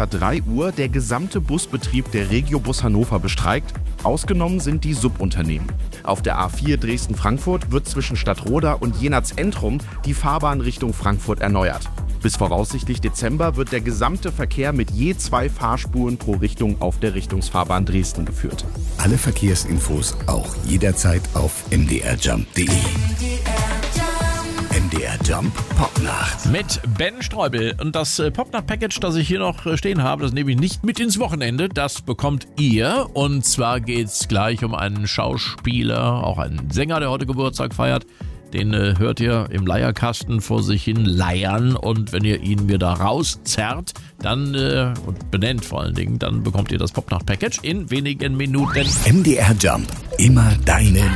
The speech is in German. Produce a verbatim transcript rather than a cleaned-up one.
circa drei Uhr der gesamte Busbetrieb der Regiobus Hannover bestreikt. Ausgenommen sind die Subunternehmen. Auf der A vier Dresden-Frankfurt wird zwischen Stadtroda und Jenatz-Entrum die Fahrbahn Richtung Frankfurt erneuert. Bis voraussichtlich Dezember wird der gesamte Verkehr mit je zwei Fahrspuren pro Richtung auf der Richtungsfahrbahn Dresden geführt. Alle Verkehrsinfos auch jederzeit auf m d r jump punkt d e. M D R Jump Popnacht. Mit Ben Streubel. Und das Popnacht-Package, das ich hier noch stehen habe, das nehme ich nicht mit ins Wochenende. Das bekommt ihr. Und zwar geht es gleich um einen Schauspieler, auch einen Sänger, der heute Geburtstag feiert. Den äh, hört ihr im Leierkasten vor sich hin leiern. Und wenn ihr ihn mir da rauszerrt, dann, äh, und benennt vor allen Dingen, dann bekommt ihr das Popnacht-Package in wenigen Minuten. M D R Jump. Immer deine